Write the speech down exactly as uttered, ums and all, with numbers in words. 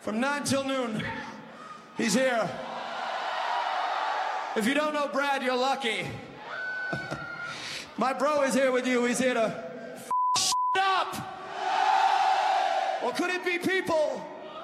From nine till noon, he's here. If you don't know Brad, you're lucky. My bro is here with you. He's here to f*** up. Or could it be people?